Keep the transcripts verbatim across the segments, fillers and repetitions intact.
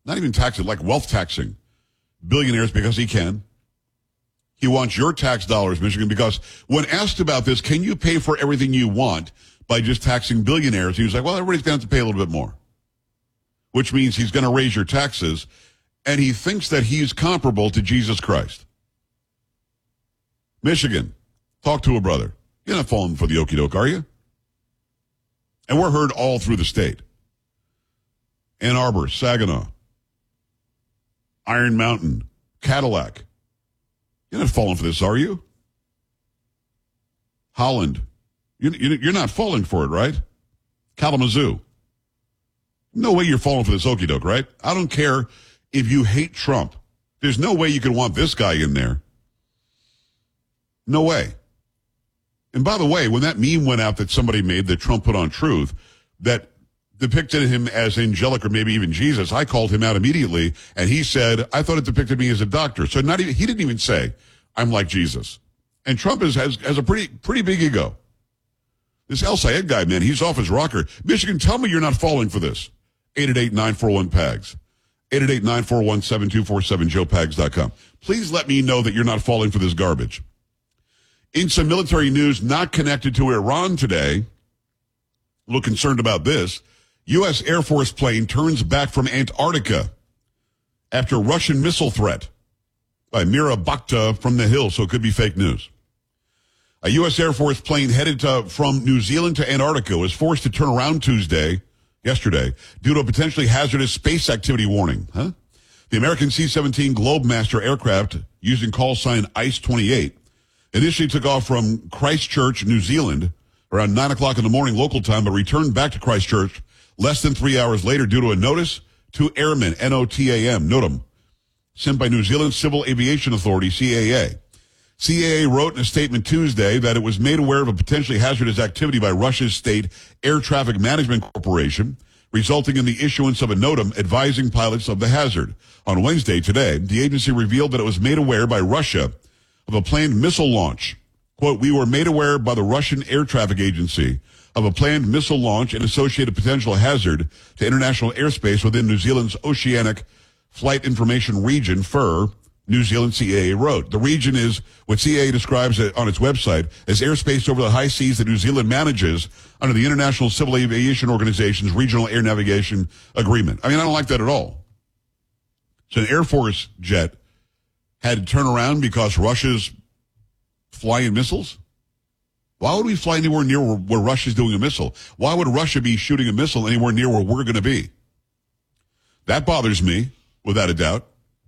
not even taxing, like wealth taxing billionaires because he can. He wants your tax dollars, Michigan, because when asked about this, can you pay for everything you want by just taxing billionaires? He was like, well, everybody's going to have to pay a little bit more, which means he's going to raise your taxes. And he thinks that he's comparable to Jesus Christ. Michigan, talk to a brother. You're not falling for the okie doke, are you? And we're heard all through the state. Ann Arbor, Saginaw, Iron Mountain, Cadillac. You're not falling for this, are you? Holland. You, you, you're not falling for it, right? Kalamazoo. No way you're falling for this okie doke, right? I don't care if you hate Trump. There's no way you can want this guy in there. No way. And by the way, when that meme went out that somebody made that Trump put on Truth that depicted him as angelic or maybe even Jesus, I called him out immediately, and he said, I thought it depicted me as a doctor. So not even he didn't even say, I'm like Jesus. And Trump is, has, has a pretty pretty big ego. This El Sayed guy, man, he's off his rocker. Michigan, tell me you're not falling for this. eight eight eight, nine four one, P A G S. eight eight eight, nine four one, seven two four seven, joe pags dot com. Please let me know that you're not falling for this garbage. In some military news not connected to Iran today, a little concerned about this, U S Air Force plane turns back from Antarctica after Russian missile threat by Mira Bakhta from the Hill, so it could be fake news. A U S Air Force plane headed to, from New Zealand to Antarctica was forced to turn around Tuesday, yesterday, due to a potentially hazardous space activity warning. Huh? The American C seventeen Globemaster aircraft, using call sign ICE twenty-eight, initially took off from Christchurch, New Zealand, around nine o'clock in the morning local time, but returned back to Christchurch less than three hours later due to a notice to airmen, N O T A M, NOTAM, sent by New Zealand Civil Aviation Authority, C A A. C A A wrote in a statement Tuesday that it was made aware of a potentially hazardous activity by Russia's state air traffic management corporation, resulting in the issuance of a NOTAM advising pilots of the hazard. On Wednesday, today, the agency revealed that it was made aware by Russia of a planned missile launch. Quote, we were made aware by the Russian Air Traffic Agency of a planned missile launch and associated potential hazard to international airspace within New Zealand's Oceanic Flight Information Region, F I R, New Zealand C A A wrote. The region is what C A A describes on its website as airspace over the high seas that New Zealand manages under the International Civil Aviation Organization's Regional Air Navigation Agreement. I mean, I don't like that at all. So an Air Force jet had to turn around because Russia's flying missiles? Why would we fly anywhere near where, where Russia's doing a missile? Why would Russia be shooting a missile anywhere near where we're going to be? That bothers me, without a doubt.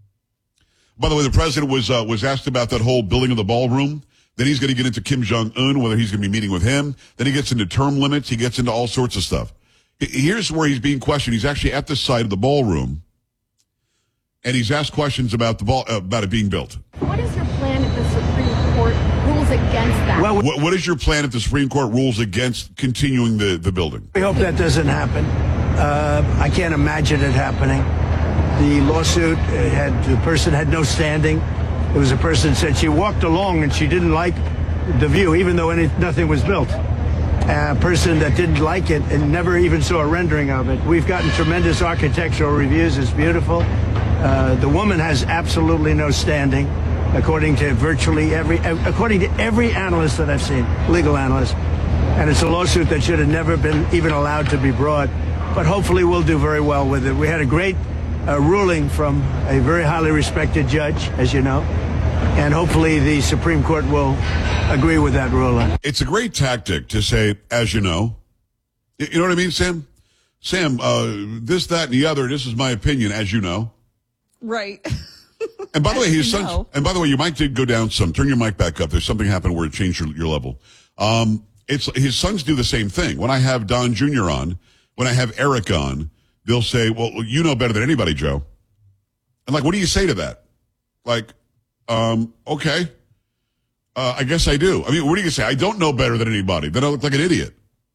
By the way, the president was uh, was asked about that whole building of the ballroom. Then he's going to get into Kim Jong-un, whether he's going to be meeting with him. Then he gets into term limits. He gets into all sorts of stuff. Here's where he's being questioned. He's actually at the side of the ballroom, and he's asked questions about the ball uh, about it being built. What is your plan if the Supreme Court rules against that? Well, what, what is your plan if the Supreme Court rules against continuing the, the building? We hope that doesn't happen. Uh, I can't imagine it happening. The lawsuit had, the person had no standing. It was a person said she walked along and she didn't like the view, even though any, nothing was built. A person that didn't like it and never even saw a rendering of it. We've gotten tremendous architectural reviews. It's beautiful. Uh, the woman has absolutely no standing, according to virtually every, according to every analyst that I've seen, legal analyst. And it's a lawsuit that should have never been even allowed to be brought. But hopefully we'll do very well with it. We had a great uh, ruling from a very highly respected judge, as you know. And hopefully the Supreme Court will agree with that ruling. It's a great tactic to say, as you know. You know what I mean, Sam? Sam, uh, this, that, and the other, this is my opinion, as you know. Right. And by the way, his know. sons, and by the way, your mic did go down some. Turn your mic back up. There's something happened where it changed your, your level. Um, it's, his sons do the same thing. When I have Don Junior on, when I have Eric on, they'll say, well, you know better than anybody, Joe. And like, what do you say to that? Like, um, okay. Uh, I guess I do. I mean, what do you say? I don't know better than anybody. Then I look like an idiot.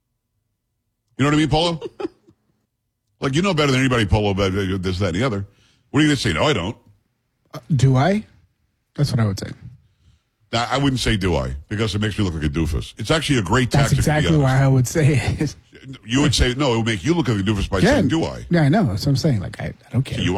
You know what I mean, Polo? Like, you know better than anybody, Polo, but this, that, and the other. What are you going to say? No, I don't. Uh, do I? That's what I would say. Now, I wouldn't say do I, because it makes me look like a doofus. It's actually a great That's tactic. That's exactly why I would say it. You would say, no, it would make you look like a doofus by Yeah. saying do I. Yeah, I know. That's what I'm saying. Like, I, I don't care. So you